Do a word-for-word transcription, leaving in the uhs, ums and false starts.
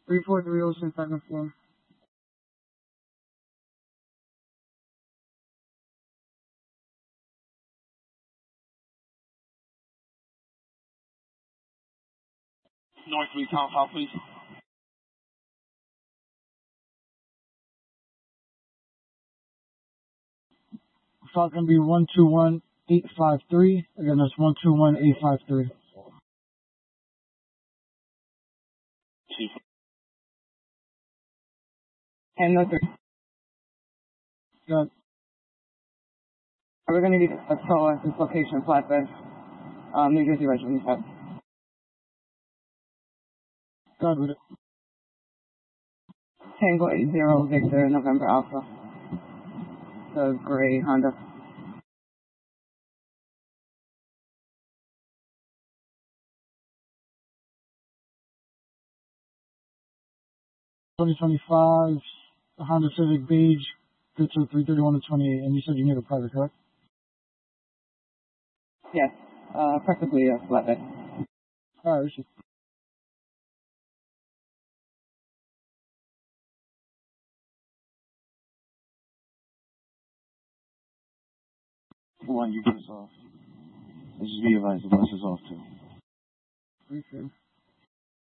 three four three Ocean, second floor. North three, Town South, please. It's going to be one two one eight five three. Again, that's one two one eight five three. Chief. And no three. Good. We're going to need a tow at this location, flatbed, um, New Jersey Regiment. Good with it. Tango eight zero Victor, November Alpha. The gray Honda. twenty twenty-five Honda Civic beige, good to three thirty-one to twenty-eight, and you said you need a private, correct? Yes, uh, preferably a flatbed. Alright, receive. One, you put us off. Let's just be advised, the bus is off too. Receive.